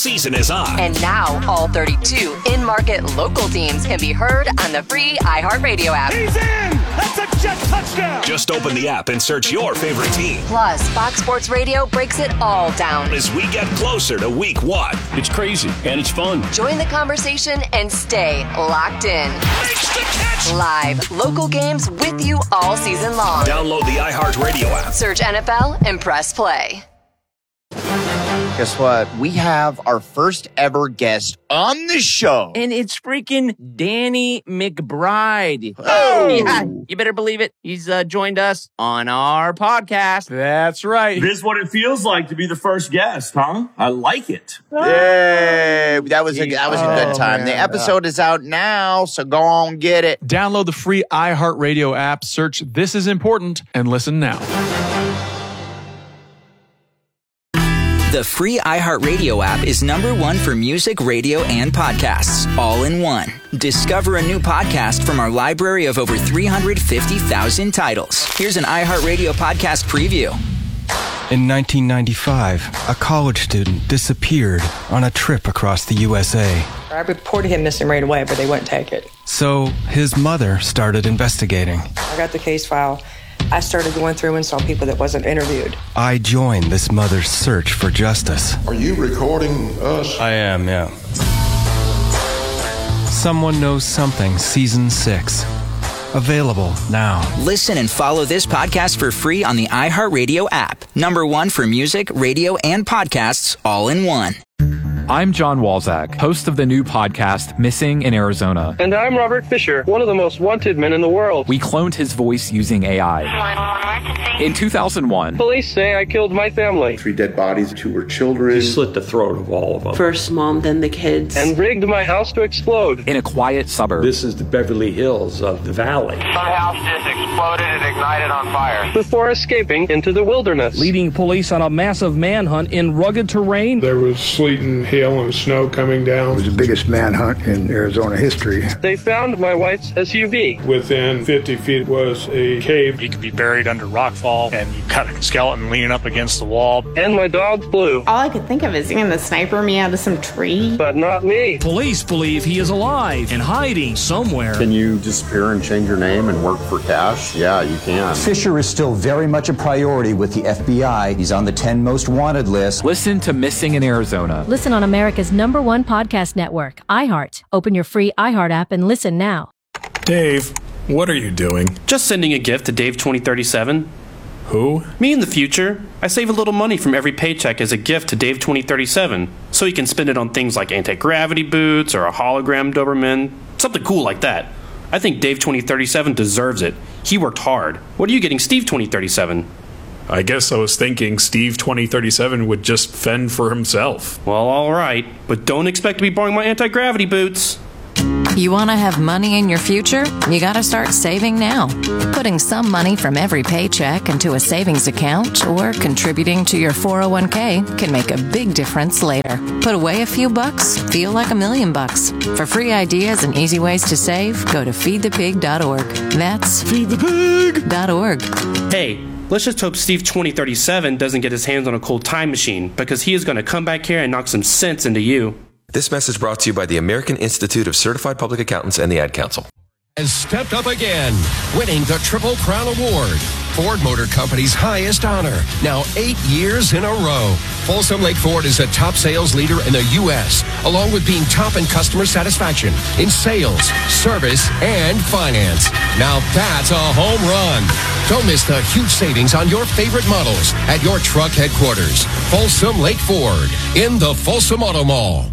season is on. And now, all 32 in-market local teams can be heard on the free iHeartRadio app. He's in! That's a jet touchdown! Just open the app and search your favorite team. Plus, Fox Sports Radio breaks it all down as we get closer to week 1. It's crazy, and it's fun. Join the conversation and stay locked in. Makes the catch! Live, local games with you all season long. Download the iHeartRadio app. Search NFL and press play. Guess what? We have our first ever guest on the show. And it's freaking Danny McBride. Oh! Yeah, you better believe it. He's joined us on our podcast. That's right. This is what it feels like to be the first guest, huh? I like it. Yay! That was a good time. Man. The episode is out now, so go on get it. Download the free iHeartRadio app, search This Is Important, and listen now. The free iHeartRadio app is #1 for music, radio, and podcasts, all in one. Discover a new podcast from our library of over 350,000 titles. Here's an iHeartRadio podcast preview. In 1995, a college student disappeared on a trip across the USA. I reported him missing right away, but they wouldn't take it. So his mother started investigating. I got the case file. I started going through and saw people that wasn't interviewed. I joined this mother's search for justice. Are you recording us? I am, yeah. Someone Knows Something, Season 6. Available now. Listen and follow this podcast for free on the iHeartRadio app. #1 for music, radio, and podcasts, all in one. I'm John Walzak, host of the new podcast, Missing in Arizona. And I'm Robert Fisher, one of the most wanted men in the world. We cloned his voice using AI. In 2001, police say I killed my family. 3 dead bodies, 2 were children. You slit the throat of all of them. First mom, then the kids. And rigged my house to explode. in a quiet suburb. This is the Beverly Hills of the valley. My house just exploded and ignited on fire. Before escaping into the wilderness. Leading police on a massive manhunt in rugged terrain. There was sleet and hail and snow coming down. It was the biggest manhunt in Arizona history. They found my wife's SUV. Within 50 feet was a cave. He could be buried under rockfall, and you cut a skeleton leaning up against the wall. And my dog Blue. All I could think of is going to sniper me out of some tree. But not me. Police believe he is alive and hiding somewhere. Can you disappear and change your name and work for cash? Yeah, you can. Fisher is still very much a priority with the FBI. He's on the 10 most wanted list. Listen to Missing in Arizona. Listen on America's #1 podcast network, iHeart. Open your free iHeart app and listen now. Dave, what are you doing? Just sending a gift to Dave 2037. Who? Me in the future. I save a little money from every paycheck as a gift to Dave 2037, so he can spend it on things like anti-gravity boots or a hologram Doberman, something cool like that. I think Dave 2037 deserves it. He worked hard. What are you getting Steve 2037? I guess I was thinking Steve 2037 would just fend for himself. Well, all right, but don't expect to be borrowing my anti-gravity boots. You want to have money in your future? You got to start saving now. Putting some money from every paycheck into a savings account or contributing to your 401k can make a big difference later. Put away a few bucks, feel like $1 million. For free ideas and easy ways to save, go to feedthepig.org. That's feedthepig.org. Hey, let's just hope Steve 2037 doesn't get his hands on a cool time machine, because he is going to come back here and knock some sense into you. This message brought to you by the American Institute of Certified Public Accountants and the Ad Council. Has stepped up again, winning the Triple Crown Award, Ford Motor Company's highest honor, now 8 years in a row. Folsom Lake Ford is a top sales leader in the U.S., along with being top in customer satisfaction, in sales, service, and finance. Now that's a home run. Don't miss the huge savings on your favorite models at your truck headquarters. Folsom Lake Ford, in the Folsom Auto Mall.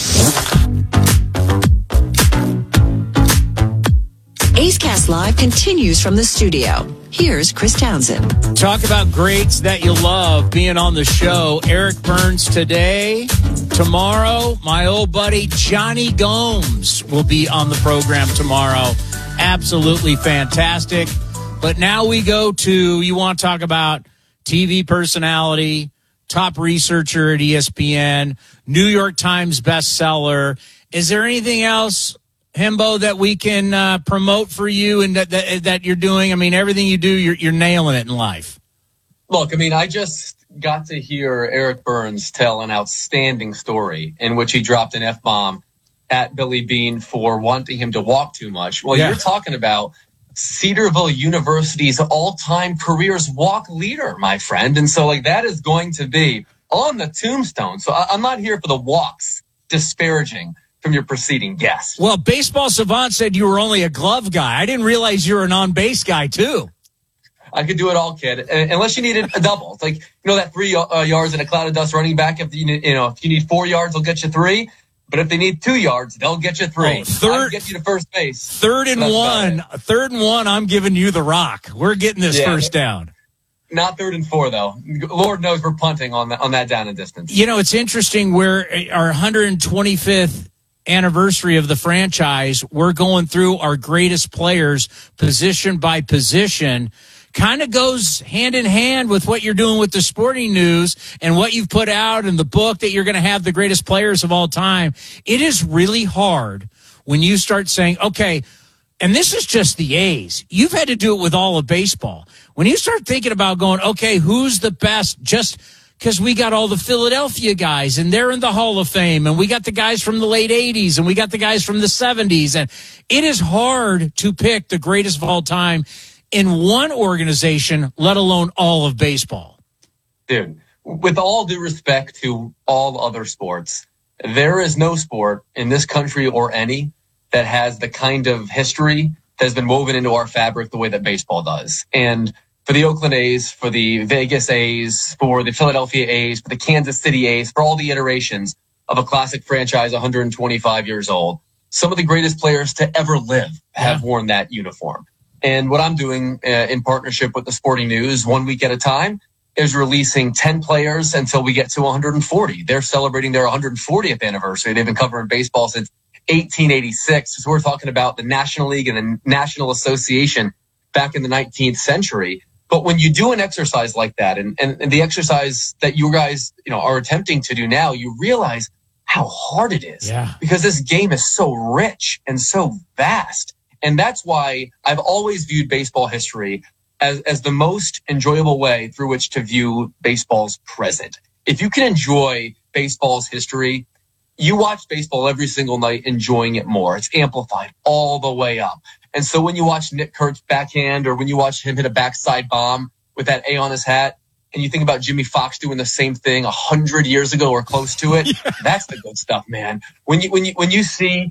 A's Cast Live continues from the studio. Here's Chris Townsend. Talk about greats that you love being on the show. Eric Burns today. Tomorrow, my old buddy Johnny Gomes will be on the program tomorrow. Absolutely fantastic. But now we go to, you want to talk about TV personality, top researcher at ESPN, New York Times bestseller. Is there anything else, Hembo, that we can promote for you and that you're doing? I mean, everything you do, you're nailing it in life. Look, I mean, I just got to hear Eric Burns tell an outstanding story in which he dropped an F-bomb at Billy Beane for wanting him to walk too much. Well, You're talking about Cedarville University's all-time careers walk leader, my friend. And so, that is going to be on the tombstone. So I'm not here for the walks disparaging from your preceding guest. Well, Baseball Savant said you were only a glove guy. I didn't realize you were an on-base guy, too. I could do it all, kid. Unless you needed a double. It's that 3 yards in a cloud of dust running back. If you need 4 yards, they'll get you 3. But if they need 2 yards, they'll get you 3. I'll get you to first base. Third and one, I'm giving you the rock. We're getting this first down. Not 3rd and 4, though. Lord knows we're punting on that down and distance. It's interesting. We're our 125th anniversary of the franchise. We're going through our greatest players position by position. Kind of goes hand in hand with what you're doing with the Sporting News and what you've put out in the book that you're going to have the greatest players of all time. It is really hard when you start saying, okay, and this is just the A's. You've had to do it with all of baseball. When you start thinking about going, okay, who's the best, just because we got all the Philadelphia guys and they're in the Hall of Fame, and we got the guys from the late 80s and we got the guys from the 70s. And it is hard to pick the greatest of all time in one organization, let alone all of baseball. Dude, with all due respect to all other sports, there is no sport in this country or any that has the kind of history that has been woven into our fabric the way that baseball does. And for the Oakland A's, for the Vegas A's, for the Philadelphia A's, for the Kansas City A's, for all the iterations of a classic franchise 125 years old, some of the greatest players to ever live have worn that uniform. And what I'm doing in partnership with the Sporting News, 1 week at a time, is releasing 10 players until we get to 140. They're celebrating their 140th anniversary. They've been covering baseball since 1886. So we're talking about the National League and the National Association back in the 19th century. But when you do an exercise like that, and the exercise that you guys are attempting to do now, you realize how hard it is. Because this game is so rich and so vast. And that's why I've always viewed baseball history as the most enjoyable way through which to view baseball's present. If you can enjoy baseball's history, you watch baseball every single night enjoying it more. It's amplified all the way up. And so when you watch Nick Kurtz backhand, or when you watch him hit a backside bomb with that A on his hat, and you think about Jimmy Fox doing the same thing 100 years ago or close to it, that's the good stuff, man. When you see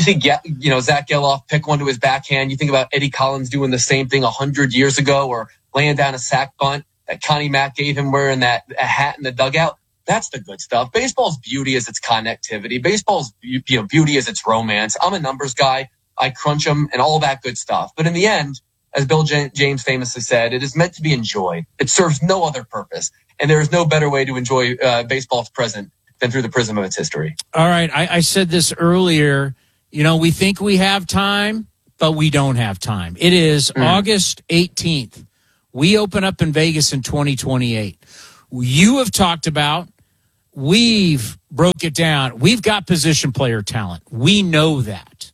Zach Geloff pick one to his backhand, you think about Eddie Collins doing the same thing 100 years ago, or laying down a sack bunt that Connie Mack gave him wearing a hat in the dugout. That's the good stuff. Baseball's beauty is its connectivity. Baseball's beauty is its romance. I'm a numbers guy. I crunch them and all that good stuff. But in the end, as Bill James famously said, it is meant to be enjoyed. It serves no other purpose. And there is no better way to enjoy baseball's present than through the prism of its history. All right. I said this earlier. We think we have time, but we don't have time. It is August 18th. We open up in Vegas in 2028. You have talked about, we've broke it down. We've got position player talent. We know that.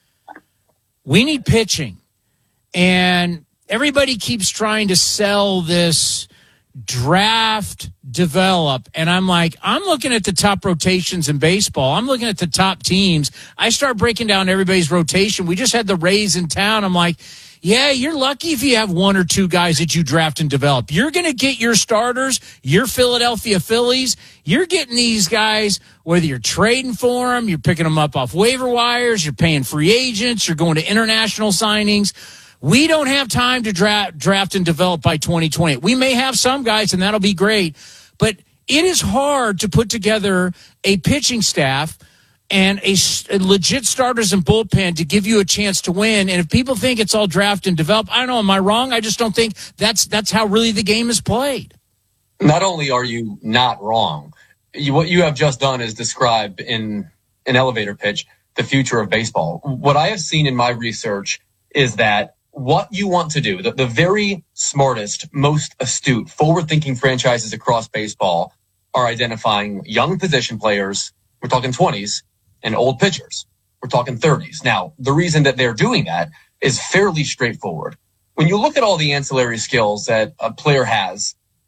We need pitching. And everybody keeps trying to sell this draft, develop. And I'm looking at the top rotations in baseball. I'm looking at the top teams. I start breaking down everybody's rotation. We just had the Rays in town. I'm like, yeah, you're lucky if you have one or two guys that you draft and develop. You're going to get your starters, your Philadelphia Phillies. You're getting these guys, whether you're trading for them, you're picking them up off waiver wires, you're paying free agents, you're going to international signings. We don't have time to draft and develop by 2020. We may have some guys, and that'll be great. But it is hard to put together a pitching staff and a legit starters and bullpen to give you a chance to win. And if people think it's all draft and develop, I don't know, am I wrong? I just don't think that's how really the game is played. Not only are you not wrong, what you have just done is describe in an elevator pitch the future of baseball. What I have seen in my research is that what you want to do, the very smartest, most astute, forward-thinking franchises across baseball are identifying young position players, we're talking 20s, and old pitchers, we're talking 30s. Now, the reason that they're doing that is fairly straightforward. When you look at all the ancillary skills that a player has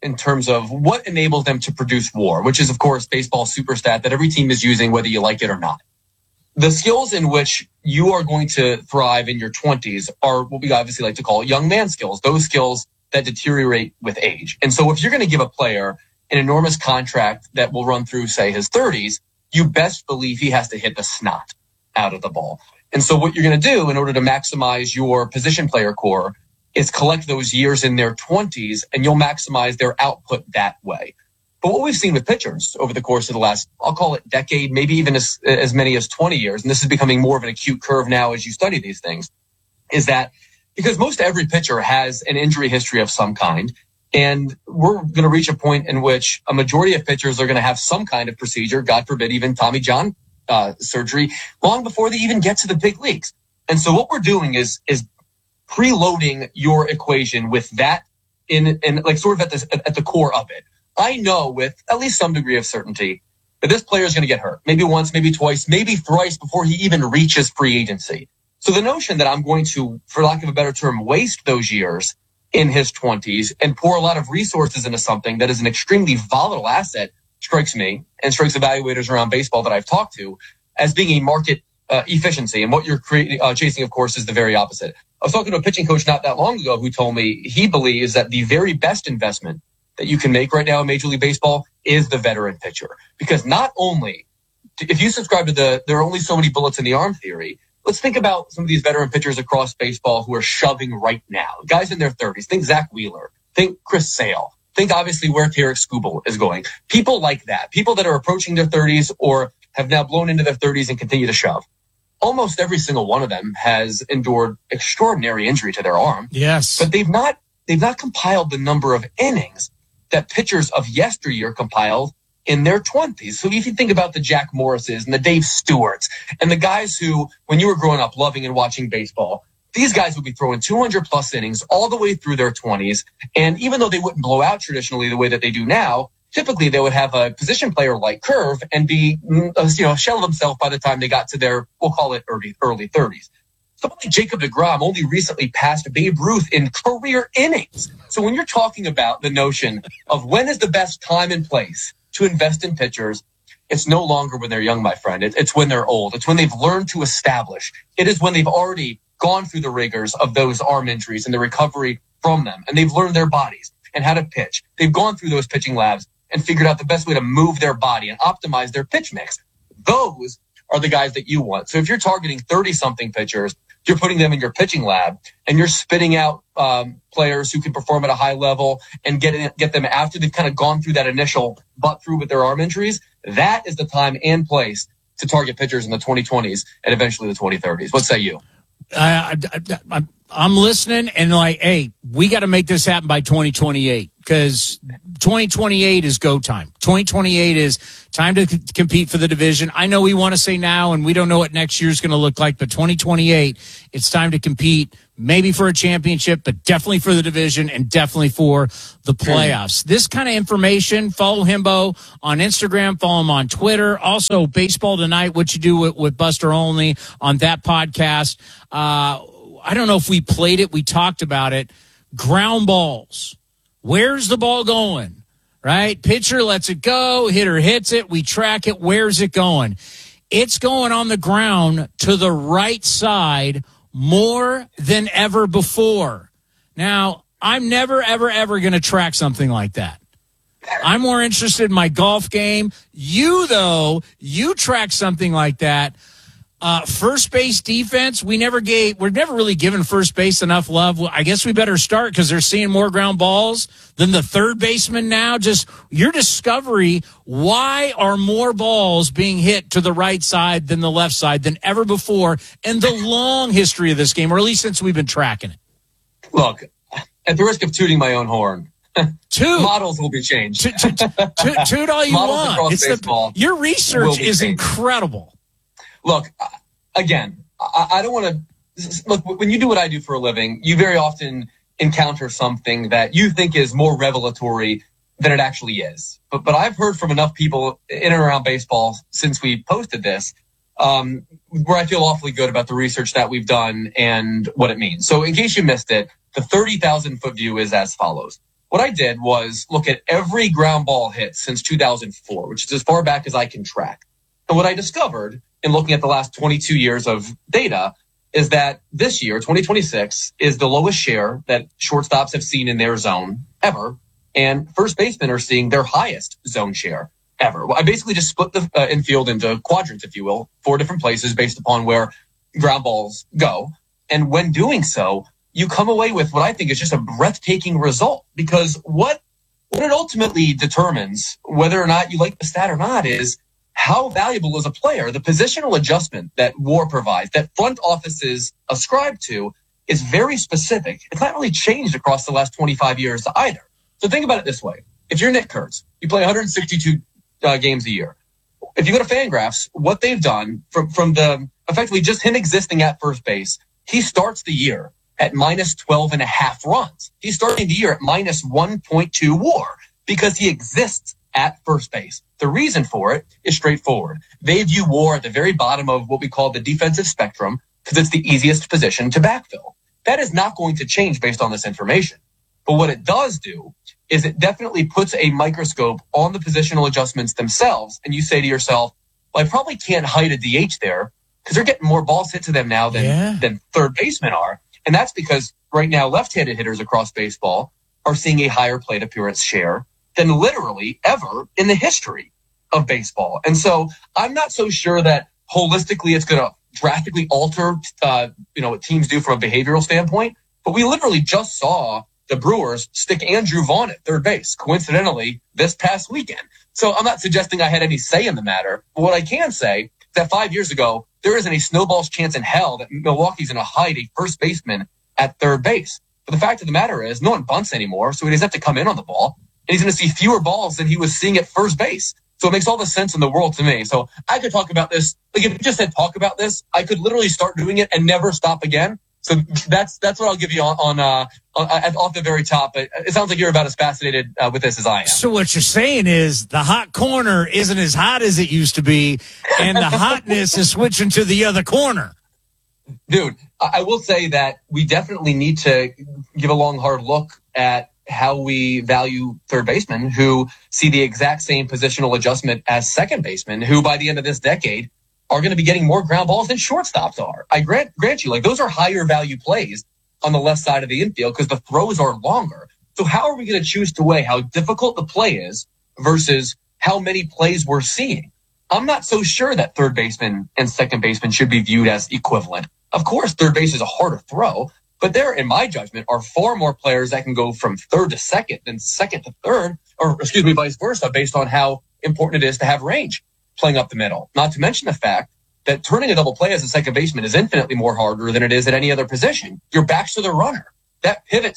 in terms of what enables them to produce WAR, which is, of course, baseball super stat that every team is using, whether you like it or not. The skills in which you are going to thrive in your 20s are what we obviously like to call young man skills, those skills that deteriorate with age. And so if you're going to give a player an enormous contract that will run through, say, his 30s, you best believe he has to hit the snot out of the ball. And so what you're going to do in order to maximize your position player core is collect those years in their 20s, and you'll maximize their output that way. But what we've seen with pitchers over the course of the last, I'll call it decade, maybe even as many as 20 years, and this is becoming more of an acute curve now as you study these things, is that because most every pitcher has an injury history of some kind, and we're going to reach a point in which a majority of pitchers are going to have some kind of procedure, God forbid, even Tommy John surgery, long before they even get to the big leagues. And so what we're doing is preloading your equation with that in like sort of at the core of it. I know with at least some degree of certainty that this player is going to get hurt. Maybe once, maybe twice, maybe thrice before he even reaches free agency. So the notion that I'm going to, for lack of a better term, waste those years in his 20s and pour a lot of resources into something that is an extremely volatile asset strikes me and strikes evaluators around baseball that I've talked to as being a market efficiency. And what you're chasing, of course, is the very opposite. I was talking to a pitching coach not that long ago who told me he believes that the very best investment that you can make right now in Major League Baseball is the veteran pitcher. Because not only, if you subscribe to there are only so many bullets in the arm theory, let's think about some of these veteran pitchers across baseball who are shoving right now. Guys in their 30s. Think Zach Wheeler. Think Chris Sale. Think obviously where Tarik Skubal is going. People like that. People that are approaching their 30s or have now blown into their 30s and continue to shove. Almost every single one of them has endured extraordinary injury to their arm. Yes. But they've not compiled the number of innings that pitchers of yesteryear compiled in their 20s. So if you think about the Jack Morrises and the Dave Stewarts and the guys who, when you were growing up loving and watching baseball, these guys would be throwing 200 plus innings all the way through their 20s. And even though they wouldn't blow out traditionally the way that they do now, typically they would have a position player like Curve and be, a shell of themselves by the time they got to their, we'll call it early 30s. Someone like Jacob deGrom only recently passed Babe Ruth in career innings. So when you're talking about the notion of when is the best time and place to invest in pitchers, it's no longer when they're young, my friend. It's when they're old. It's when they've learned to establish. It is when they've already gone through the rigors of those arm injuries and the recovery from them. And they've learned their bodies and how to pitch. They've gone through those pitching labs and figured out the best way to move their body and optimize their pitch mix. Those are the guys that you want. So if you're targeting 30-something pitchers, you're putting them in your pitching lab and you're spitting out players who can perform at a high level and get them after they've kind of gone through that initial butt through with their arm injuries. That is the time and place to target pitchers in the 2020s and eventually the 2030s. What say you? I'm listening and like, hey, we got to make this happen by 2028 because 2028 is go time. 2028 is time to compete for the division. I know we want to say now and we don't know what next year's going to look like, but 2028, it's time to compete maybe for a championship, but definitely for the division and definitely for the playoffs. This kind of information, follow Himbo on Instagram, follow him on Twitter. Also, Baseball Tonight, what you do with Buster Olney on that podcast. I don't know if we played it. We talked about it. Ground balls. Where's the ball going? Right? Pitcher lets it go. Hitter hits it. We track it. Where's it going? It's going on the ground to the right side more than ever before. Now, I'm never, ever, ever going to track something like that. I'm more interested in my golf game. You, though, you track something like that. First base defense, we're never really given first base enough love. Well, I guess we better start because they're seeing more ground balls than the third baseman now. Just your discovery, why are more balls being hit to the right side than the left side than ever before in the long history of this game, or at least since we've been tracking it? Look, at the risk of tooting my own horn, models will be changed. Toot all you want. Your research is incredible. Look, again, I don't want to look. When you do what I do for a living, you very often encounter something that you think is more revelatory than it actually is. But I've heard from enough people in and around baseball since we posted this, where I feel awfully good about the research that we've done and what it means. So in case you missed it, the 30,000 foot view is as follows. what I did was look at every ground ball hit since 2004, which is as far back as I can track. And what I discovered in looking at the last 22 years of data is that this year, 2026, is the lowest share that shortstops have seen in their zone ever. And first basemen are seeing their highest zone share ever. I basically just split the infield into quadrants, if you will, 4 different places based upon where ground balls go. And when doing so, you come away with what I think is just a breathtaking result, because what it ultimately determines whether or not you like the stat or not is how valuable is a player. The positional adjustment that WAR provides, that front offices ascribe to, is very specific. It's not really changed across the last 25 years either. So think about it this way. If you're Nick Kurtz, you play 162 games a year. If you go to Fangraphs, what they've done from the effectively just him existing at first base, he starts the year at minus 12.5 runs. He's starting the year at minus 1.2 WAR because he exists at first base. The reason for it is straightforward. They view WAR at the very bottom of what we call the defensive spectrum because it's the easiest position to backfill. That is not going to change based on this information. But what it does do is it definitely puts a microscope on the positional adjustments themselves. And you say to yourself, well, I probably can't hide a DH there because they're getting more balls hit to them now than third basemen are. And that's because right now left-handed hitters across baseball are seeing a higher plate appearance share than literally ever in the history of baseball. And so I'm not so sure that holistically it's going to drastically alter what teams do from a behavioral standpoint. But we literally just saw the Brewers stick Andrew Vaughn at third base, coincidentally, this past weekend. So I'm not suggesting I had any say in the matter. But what I can say is that 5 years ago, there isn't a snowball's chance in hell that Milwaukee's going to hide a first baseman at third base. But the fact of the matter is no one bunts anymore, so he doesn't have to come in on the ball. And he's going to see fewer balls than he was seeing at first base. So it makes all the sense in the world to me. So I could talk about this. Like if you just said talk about this, I could literally start doing it and never stop again. So that's what I'll give you on off the very top. But it sounds like you're about as fascinated with this as I am. So what you're saying is the hot corner isn't as hot as it used to be, and the hotness is switching to the other corner. Dude, I will say that we definitely need to give a long, hard look at how we value third basemen who see the exact same positional adjustment as second basemen, who by the end of this decade are going to be getting more ground balls than shortstops are. I grant you, like those are higher value plays on the left side of the infield because the throws are longer. So how are we going to choose to weigh how difficult the play is versus how many plays we're seeing? I'm not so sure that third baseman and second baseman should be viewed as equivalent. Of course, third base is a harder throw, but there, in my judgment, are far more players that can go from third to second than second to third, or vice versa, based on how important it is to have range playing up the middle. Not to mention the fact that turning a double play as a second baseman is infinitely more harder than it is at any other position. Your back's to the runner. That pivot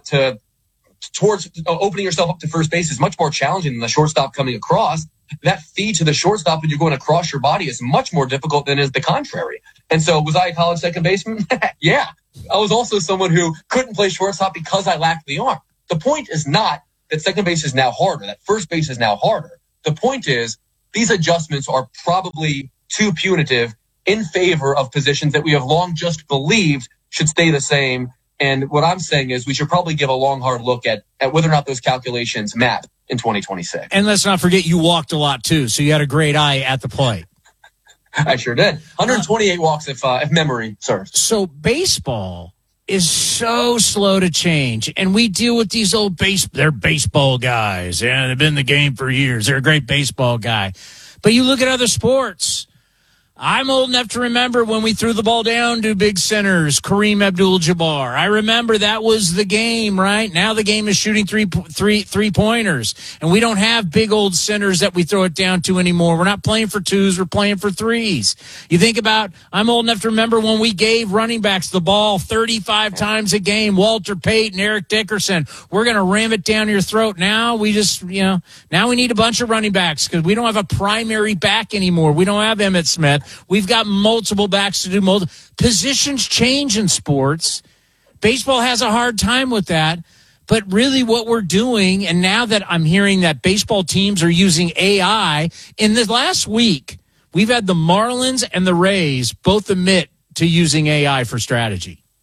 towards opening yourself up to first base is much more challenging than the shortstop coming across. That feed to the shortstop when you're going across your body is much more difficult than is the contrary. And so was I a college second baseman? Yeah. I was also someone who couldn't play shortstop because I lacked the arm. The point is not that second base is now harder, that first base is now harder. The point is these adjustments are probably too punitive in favor of positions that we have long just believed should stay the same. And what I'm saying is we should probably give a long, hard look at whether or not those calculations map in 2026. And let's not forget you walked a lot too, so you had a great eye at the plate. I sure did. 128 walks if memory serves. So baseball is so slow to change, and we deal with these old they're baseball guys. Yeah, they've been in the game for years. They're a great baseball guy. But you look at other sports. I'm old enough to remember when we threw the ball down to big centers, Kareem Abdul-Jabbar. I remember that was the game, right? Now the game is shooting three-pointers, and we don't have big old centers that we throw it down to anymore. We're not playing for twos, we're playing for threes. You think about, I'm old enough to remember when we gave running backs the ball 35 times a game, Walter Payton, Eric Dickerson. We're going to ram it down your throat. Now we just, now we need a bunch of running backs because we don't have a primary back anymore. We don't have Emmitt Smith. We've got multiple backs to do multiple. Positions change in sports. Baseball has a hard time with that. But really what we're doing, and now that I'm hearing that baseball teams are using AI, in the last week, we've had the Marlins and the Rays both admit to using AI for strategy.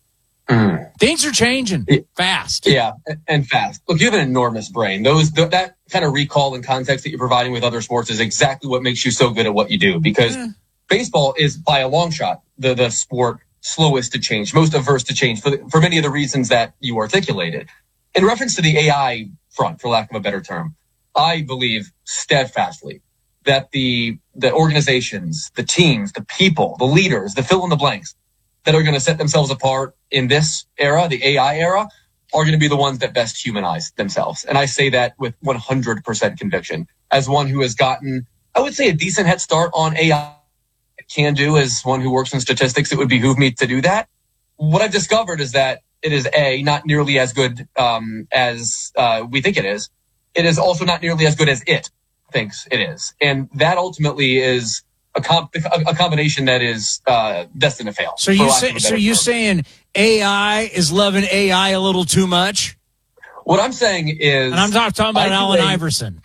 Things are changing fast. Yeah, and fast. Look, you have an enormous brain. That kind of recall and context that you're providing with other sports is exactly what makes you so good at what you do, because baseball is, by a long shot, the sport slowest to change, most averse to change for many of the reasons that you articulated. In reference to the AI front, for lack of a better term, I believe steadfastly that the organizations, the teams, the people, the leaders, the fill in the blanks that are going to set themselves apart in this era, the AI era, are going to be the ones that best humanize themselves. And I say that with 100% conviction. As one who has gotten, I would say, a decent head start on AI, can do as one who works in statistics, it would behoove me to do that. What I've discovered is that it is not nearly as good as we think it is. It is also not nearly as good as it thinks it is. And that ultimately is a combination that is destined to fail. So you saying AI is loving AI a little too much? What I'm saying is, and I'm talking about Allen Iverson.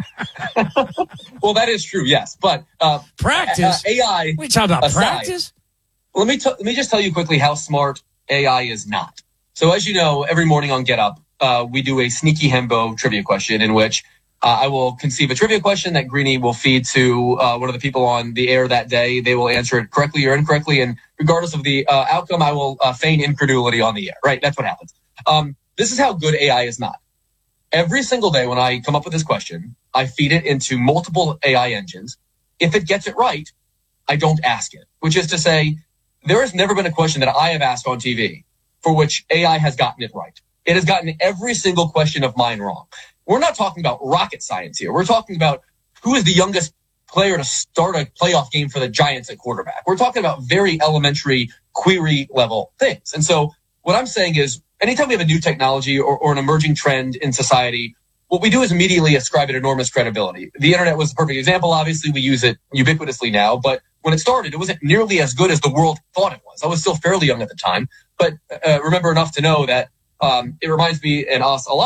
Well, that is true, yes, but practice AI. We talk about aside, practice. Let me just tell you quickly how smart AI is not. So, as you know, every morning on Get Up, we do a sneaky hembo trivia question in which I will conceive a trivia question that Greeny will feed to one of the people on the air that day. They will answer it correctly or incorrectly, and regardless of the outcome, I will feign incredulity on the air. Right? That's what happens. This is how good AI is not. Every single day when I come up with this question, I feed it into multiple AI engines. If it gets it right, I don't ask it, which is to say, there has never been a question that I have asked on TV for which AI has gotten it right. It has gotten every single question of mine wrong. We're not talking about rocket science here. We're talking about who is the youngest player to start a playoff game for the Giants at quarterback. We're talking about very elementary query level things. And so what I'm saying is, anytime we have a new technology or an emerging trend in society, what we do is immediately ascribe it enormous credibility. The internet was the perfect example. Obviously, we use it ubiquitously now, but when it started, it wasn't nearly as good as the world thought it was. I was still fairly young at the time, but remember enough to know that it reminds me and us a lot